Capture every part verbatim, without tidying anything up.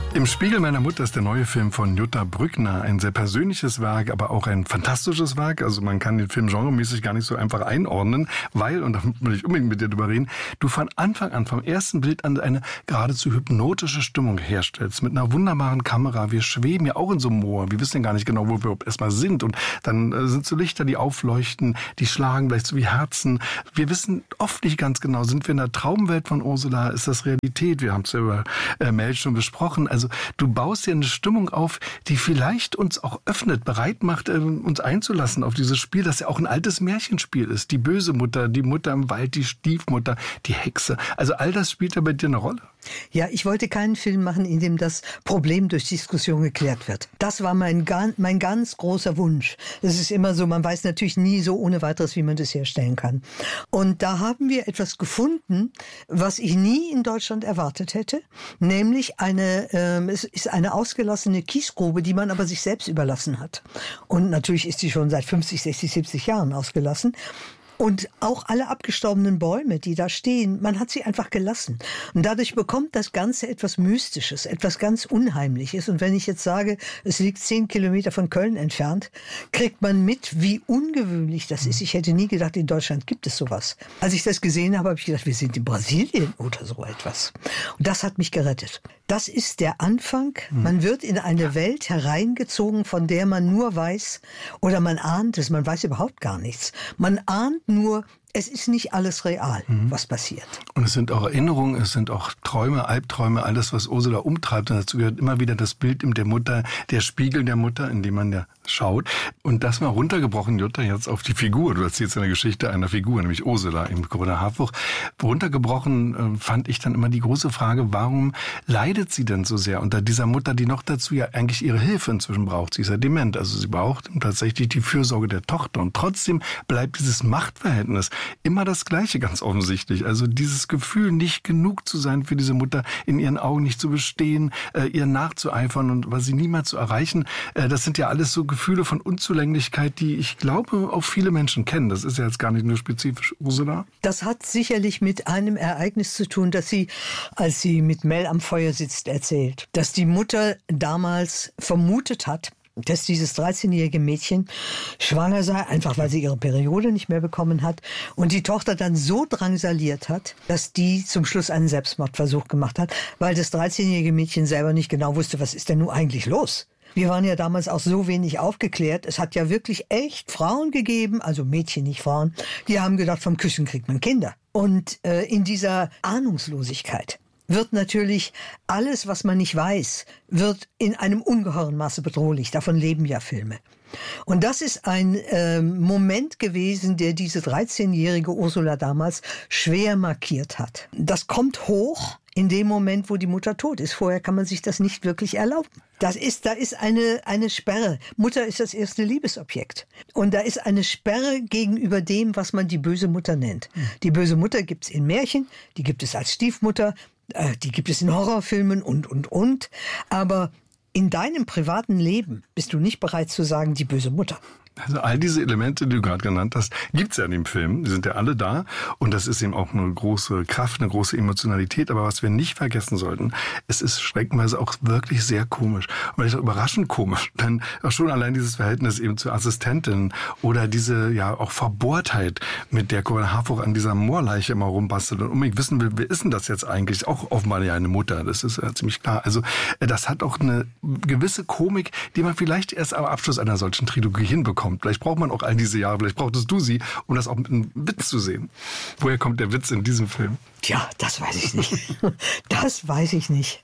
Im Spiegel meiner Mutter ist der neue Film von Jutta Brückner. Ein sehr persönliches Werk, aber auch ein fantastisches Werk. Also man kann den Film genremäßig gar nicht so einfach einordnen, weil, und da will ich unbedingt mit dir drüber reden, du von Anfang an, vom ersten Bild an eine geradezu hypnotische Stimmung herstellst. Mit einer wunderbaren Kamera. Wir schweben ja auch in so einem Moor. Wir wissen ja gar nicht genau, wo wir erstmal sind. Und dann äh, sind so Lichter, die aufleuchten, die schlagen vielleicht so wie Herzen. Wir wissen oft nicht ganz genau, sind wir in der Traumwelt von Ursula? Ist das Realität? Wir haben es ja über äh, Mail schon besprochen. Also du baust ja eine Stimmung auf, die vielleicht uns auch öffnet, bereit macht, uns einzulassen auf dieses Spiel, das ja auch ein altes Märchenspiel ist. Die böse Mutter, die Mutter im Wald, die Stiefmutter, die Hexe. Also all das spielt ja bei dir eine Rolle. Ja, ich wollte keinen Film machen, in dem das Problem durch Diskussion geklärt wird. Das war mein, mein ganz großer Wunsch. Es ist immer so, man weiß natürlich nie so ohne weiteres, wie man das herstellen kann. Und da haben wir etwas gefunden, was ich nie in Deutschland erwartet hätte, nämlich eine, ähm, es ist eine ausgelassene Kiesgrube, die man aber sich selbst überlassen hat. Und natürlich ist die schon seit fünfzig, sechzig, siebzig Jahren ausgelassen. Und auch alle abgestorbenen Bäume, die da stehen, man hat sie einfach gelassen. Und dadurch bekommt das Ganze etwas Mystisches, etwas ganz Unheimliches. Und wenn ich jetzt sage, es liegt zehn Kilometer von Köln entfernt, kriegt man mit, wie ungewöhnlich das ist. Ich hätte nie gedacht, in Deutschland gibt es sowas. Als ich das gesehen habe, habe ich gedacht, wir sind in Brasilien oder so etwas. Und das hat mich gerettet. Das ist der Anfang. Man wird in eine Welt hereingezogen, von der man nur weiß, oder man ahnt es, man weiß überhaupt gar nichts. Man ahnt nur, es ist nicht alles real, mhm. was passiert. Und es sind auch Erinnerungen, es sind auch Träume, Albträume, alles, was Ursula umtreibt. Und dazu gehört immer wieder das Bild der Mutter, der Spiegel der Mutter, in dem man ja schaut. Und das mal runtergebrochen, Jutta, jetzt auf die Figur. Du erzählst eine Geschichte einer Figur, nämlich Ursula im Corinna Harfouch. Runtergebrochen äh, fand ich dann immer die große Frage, warum leidet sie denn so sehr unter dieser Mutter, die noch dazu ja eigentlich ihre Hilfe inzwischen braucht? Sie ist ja dement, also sie braucht tatsächlich die Fürsorge der Tochter. Und trotzdem bleibt dieses Machtverhältnis immer das Gleiche, ganz offensichtlich. Also dieses Gefühl, nicht genug zu sein für diese Mutter, in ihren Augen nicht zu bestehen, äh, ihr nachzueifern und was sie niemals zu erreichen. Äh, das sind ja alles so Gefühle von Unzulänglichkeit, die ich glaube auch viele Menschen kennen. Das ist ja jetzt gar nicht nur spezifisch Ursula. Das hat sicherlich mit einem Ereignis zu tun, das sie, als sie mit Mel am Feuer sitzt, erzählt. Dass die Mutter damals vermutet hat, dass dieses dreizehnjährige Mädchen schwanger sei, einfach weil sie ihre Periode nicht mehr bekommen hat. Und die Tochter dann so drangsaliert hat, dass die zum Schluss einen Selbstmordversuch gemacht hat, weil das dreizehnjährige Mädchen selber nicht genau wusste, was ist denn nun eigentlich los? Wir waren ja damals auch so wenig aufgeklärt. Es hat ja wirklich echt Frauen gegeben, also Mädchen, nicht Frauen, die haben gedacht, vom Küssen kriegt man Kinder. Und äh, in dieser Ahnungslosigkeit wird natürlich alles, was man nicht weiß, wird in einem ungeheuren Maße bedrohlich. Davon leben ja Filme. Und das ist ein äh, Moment gewesen, der diese dreizehnjährige Ursula damals schwer markiert hat. Das kommt hoch in dem Moment, wo die Mutter tot ist. Vorher kann man sich das nicht wirklich erlauben. Das ist, da ist eine, eine Sperre. Mutter ist das erste Liebesobjekt. Und da ist eine Sperre gegenüber dem, was man die böse Mutter nennt. Die böse Mutter gibt es in Märchen, die gibt es als Stiefmutter, äh, die gibt es in Horrorfilmen und, und, und. Aber in deinem privaten Leben bist du nicht bereit zu sagen, die böse Mutter. Also all diese Elemente, die du gerade genannt hast, gibt's ja in dem Film. Die sind ja alle da. Und das ist eben auch eine große Kraft, eine große Emotionalität. Aber was wir nicht vergessen sollten, es ist schreckenweise auch wirklich sehr komisch. Und vielleicht auch überraschend komisch. Denn auch schon allein dieses Verhältnis eben zur Assistentin oder diese ja auch Verbohrtheit, mit der Corinna Harfouch an dieser Moorleiche immer rumbastelt und unbedingt wissen will, wer ist denn das jetzt eigentlich? Auch offenbar ja eine Mutter. Das ist ja ziemlich klar. Also das hat auch eine gewisse Komik, die man vielleicht erst am Abschluss einer solchen Trilogie hinbekommt. Vielleicht braucht man auch all diese Jahre, vielleicht brauchtest du sie, um das auch mit einem Witz zu sehen. Woher kommt der Witz in diesem Film? Tja, das weiß ich nicht. Das weiß ich nicht.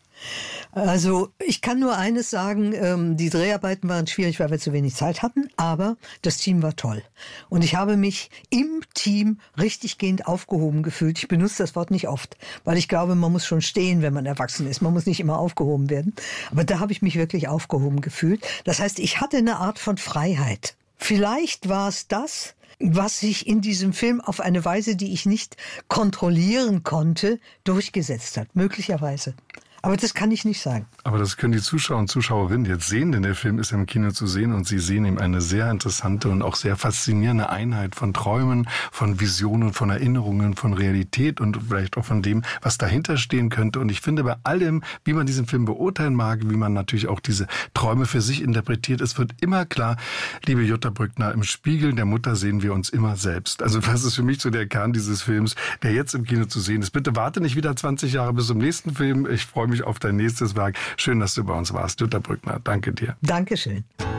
Also ich kann nur eines sagen, ähm, die Dreharbeiten waren schwierig, weil wir zu wenig Zeit hatten, aber das Team war toll. Und ich habe mich im Team richtiggehend aufgehoben gefühlt. Ich benutze das Wort nicht oft, weil ich glaube, man muss schon stehen, wenn man erwachsen ist. Man muss nicht immer aufgehoben werden. Aber da habe ich mich wirklich aufgehoben gefühlt. Das heißt, ich hatte eine Art von Freiheit. Vielleicht war es das, was sich in diesem Film auf eine Weise, die ich nicht kontrollieren konnte, durchgesetzt hat. Möglicherweise. Aber das kann ich nicht sagen. Aber das können die Zuschauer und Zuschauerinnen jetzt sehen, denn der Film ist im Kino zu sehen und sie sehen eben eine sehr interessante und auch sehr faszinierende Einheit von Träumen, von Visionen, von Erinnerungen, von Realität und vielleicht auch von dem, was dahinter stehen könnte. Und ich finde, bei allem, wie man diesen Film beurteilen mag, wie man natürlich auch diese Träume für sich interpretiert, es wird immer klar, liebe Jutta Brückner, im Spiegel der Mutter sehen wir uns immer selbst. Also das ist für mich so der Kern dieses Films, der jetzt im Kino zu sehen ist. Bitte warte nicht wieder zwanzig Jahre bis zum nächsten Film. Ich freue mich auf dein nächstes Werk. Schön, dass du bei uns warst, Jutta Brückner. Danke dir. Dankeschön.